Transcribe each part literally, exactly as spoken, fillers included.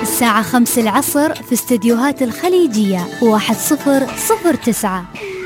الساعة خمس العصر في استديوهات الخليجية واحد صفر صفر تسعة.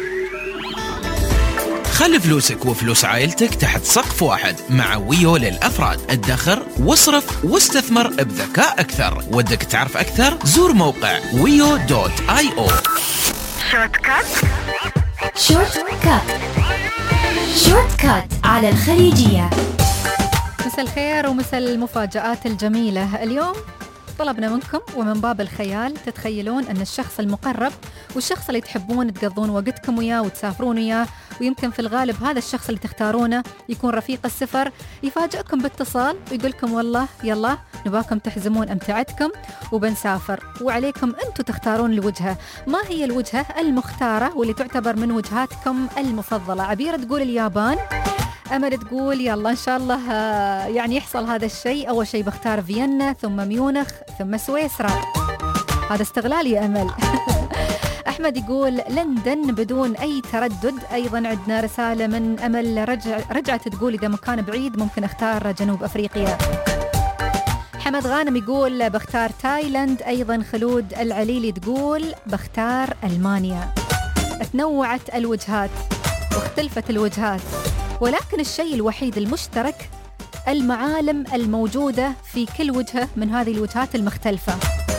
خلي فلوسك وفلوس عائلتك تحت سقف واحد مع ويو للأفراد. ادخر واصرف واستثمر بذكاء أكثر. ودك تعرف أكثر؟ زور موقع ويو دوت آي أو. شورت كات شورت كات شورت كات على الخليجية. مساء الخير ومساء المفاجآت الجميلة. اليوم طلبنا منكم ومن باب الخيال تتخيلون أن الشخص المقرب والشخص اللي تحبون تقضون وقتكم وياه وتسافرون وياه، ويمكن في الغالب هذا الشخص اللي تختارونه يكون رفيق السفر، يفاجئكم باتصال ويقولكم والله يلا نباكم تحزمون أمتعتكم وبنسافر، وعليكم أنتم تختارون الوجهة. ما هي الوجهة المختارة واللي تعتبر من وجهاتكم المفضلة؟ عبيرة تقول اليابان، أمل تقول يلا إن شاء الله يعني يحصل هذا الشيء. أول شيء بختار فيينا ثم ميونخ ثم سويسرا. هذا استغلال يا أمل. أحمد يقول لندن بدون أي تردد. أيضا عندنا رسالة من أمل رجع رجعت تقول إذا مكان بعيد ممكن أختار جنوب أفريقيا. حمد غانم يقول بختار تايلاند. أيضا خلود العليلي تقول بختار ألمانيا. تنوعت الوجهات واختلفت الوجهات، ولكن الشيء الوحيد المشترك المعالم الموجودة في كل وجهة من هذه الوجهات المختلفة.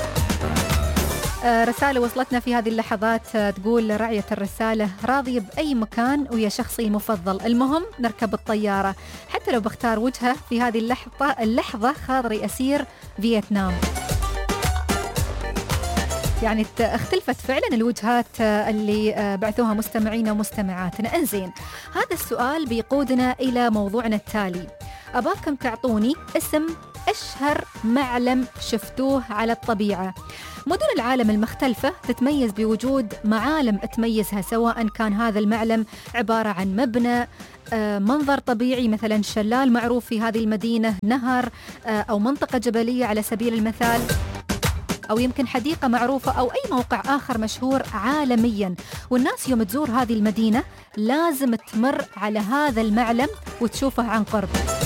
آه رسالة وصلتنا في هذه اللحظات آه تقول رعية الرسالة راضية بأي مكان ويا شخصي المفضل، المهم نركب الطيارة. حتى لو بختار وجهة في هذه اللحظة اللحظة خاطري أسير فيتنام. يعني اختلفت فعلا الوجهات اللي بعثوها مستمعينا ومستمعاتنا. انزين، هذا السؤال بيقودنا إلى موضوعنا التالي. أباكم تعطوني اسم أشهر معلم شفتوه على الطبيعة. مدن العالم المختلفة تتميز بوجود معالم تميزها، سواء كان هذا المعلم عبارة عن مبنى، منظر طبيعي مثلا شلال معروف في هذه المدينة، نهر، أو منطقة جبلية على سبيل المثال، أو يمكن حديقة معروفة أو أي موقع آخر مشهور عالمياً. والناس يوم تزور هذه المدينة لازم تمر على هذا المعلم وتشوفه عن قرب.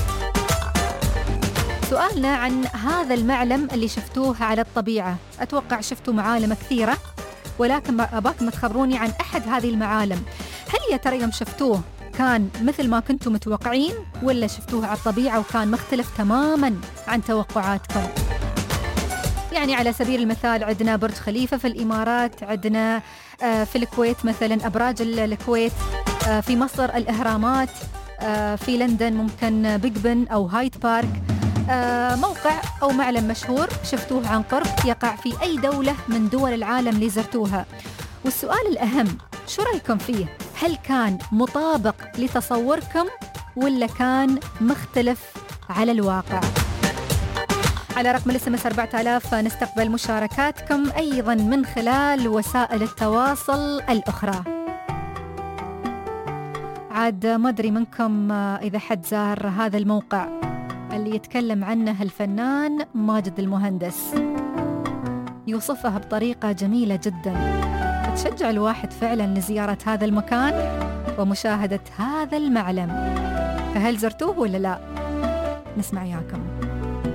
سؤالنا عن هذا المعلم اللي شفتوه على الطبيعة. أتوقع شفتوا معالم كثيرة، ولكن أباكم تخبروني عن أحد هذه المعالم. هل يا ترى يوم شفتوه كان مثل ما كنتم متوقعين، ولا شفتوه على الطبيعة وكان مختلف تماماً عن توقعاتكم؟ يعني على سبيل المثال عندنا برج خليفة في الإمارات، عندنا في الكويت مثلا أبراج الكويت، في مصر الأهرامات، في لندن ممكن بيج بن أو هايد بارك. موقع أو معلم مشهور شفتوه عن قرب يقع في أي دولة من دول العالم اللي زرتوها. والسؤال الأهم، شو رأيكم فيه؟ هل كان مطابق لتصوركم ولا كان مختلف على الواقع؟ على رقم الاس ام اس أربعة آلاف نستقبل مشاركاتكم أيضا من خلال وسائل التواصل الأخرى. عاد ما أدري منكم إذا حد زار هذا الموقع اللي يتكلم عنه الفنان ماجد المهندس، يوصفه بطريقة جميلة جدا تشجع الواحد فعلا لزيارة هذا المكان ومشاهدة هذا المعلم. فهل زرتوه ولا لا؟ نسمع إياكم.